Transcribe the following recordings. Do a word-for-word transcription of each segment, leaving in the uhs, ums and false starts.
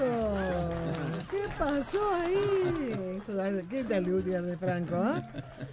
¿Qué pasó ahí? Eso, ¿qué tal Gutiérrez Franco? ¿Eh?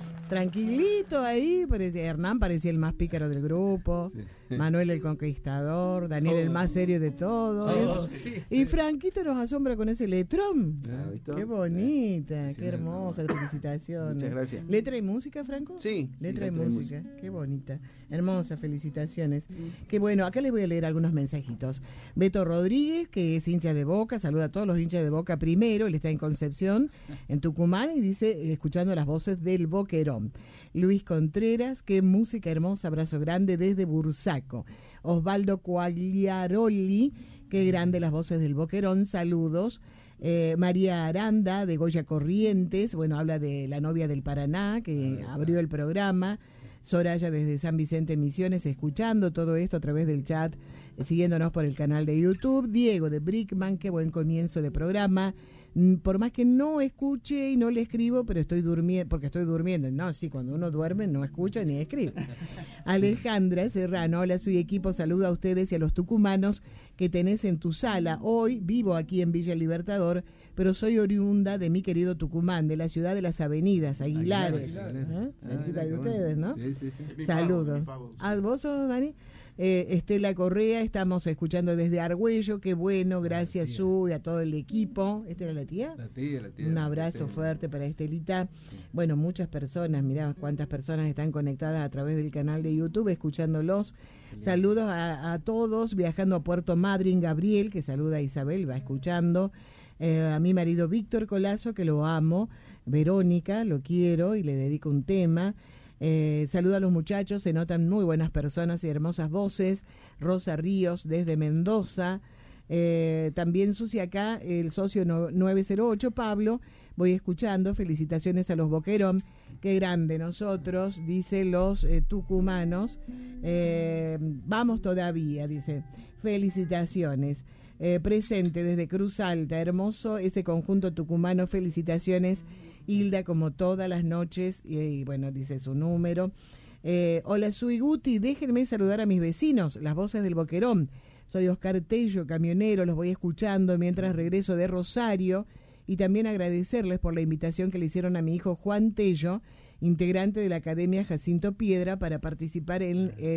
Tranquilito ahí, parecía, Hernán parecía el más pícaro del grupo, sí. Manuel el conquistador, Daniel oh. el más serio de todos. Oh, sí, sí. Y Franquito nos asombra con ese letrón. Ah, qué bonita, sí, qué hermosa, no. Felicitaciones. Muchas gracias. ¿Letra y música, Franco? Sí. Letra, sí, y, letra música. y música, qué bonita. Hermosa, felicitaciones. Mm. Qué bueno, acá les voy a leer algunos mensajitos. Beto Rodríguez, que es hincha de Boca, saluda a todos los hinchas de Boca primero, él está en Concepción, en Tucumán, y dice, escuchando las voces del Boquerón. Luis Contreras, qué música hermosa, abrazo grande desde Bursaco. Osvaldo Quagliaroli, qué grande las voces del Boquerón, saludos. Eh, María Aranda, de Goya Corrientes, bueno, habla de la novia del Paraná, que ah, abrió el programa. Soraya desde San Vicente Misiones, escuchando todo esto a través del chat, eh, siguiéndonos por el canal de YouTube. Diego de Brickman, qué buen comienzo de programa. Por más que no escuche y no le escribo, pero estoy durmiendo, porque estoy durmiendo. No, sí, cuando uno duerme no escucha ni escribe. Alejandra Serrano, hola, soy equipo, saluda a ustedes y a los tucumanos que tenés en tu sala. Hoy vivo aquí en Villa Libertador, pero soy oriunda de mi querido Tucumán, de la ciudad de las avenidas, Aguilares. Aguilares. ¿Eh? Cerquita de ustedes, ¿no? Sí, sí, sí. Saludos. ¿A vos sos, Dani? Eh, Estela Correa, estamos escuchando desde Argüello, qué bueno, gracias Su y a todo el equipo. ¿Esta era la tía? La tía, la tía. Un abrazo tía. fuerte para Estelita. Sí. Bueno, muchas personas, mirá cuántas personas están conectadas a través del canal de YouTube, escuchándolos. Sí. Saludos a, a todos, viajando a Puerto Madryn, Gabriel, que saluda a Isabel, va escuchando. Eh, a mi marido Víctor Colazo, que lo amo. Verónica, lo quiero y le dedico un tema. Eh, saludo a los muchachos, se notan muy buenas personas y hermosas voces. Rosa Ríos desde Mendoza, eh, también Susi acá, el socio no, nueve cero ocho, Pablo, voy escuchando, felicitaciones a los Boquerón, qué grande nosotros, dice los eh, tucumanos, eh, vamos todavía, dice, felicitaciones. Eh, presente desde Cruz Alta, hermoso ese conjunto tucumano, felicitaciones Hilda, como todas las noches, y, y bueno, dice su número. Eh, hola, soy Guti, déjenme saludar a mis vecinos, las voces del Boquerón. Soy Oscar Tello, camionero, los voy escuchando mientras regreso de Rosario, y también agradecerles por la invitación que le hicieron a mi hijo Juan Tello, integrante de la Academia Jacinto Piedra, para participar en... en